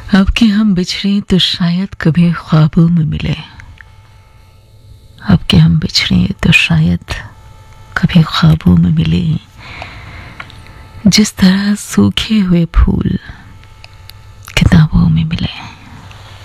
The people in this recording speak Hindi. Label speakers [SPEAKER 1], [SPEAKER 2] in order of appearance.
[SPEAKER 1] अब कि हम बिछड़े तो शायद कभी ख्वाबों में मिले। अब कि हम बिछड़े तो शायद कभी ख्वाबों में मिले। जिस तरह सूखे हुए फूल किताबों में मिले।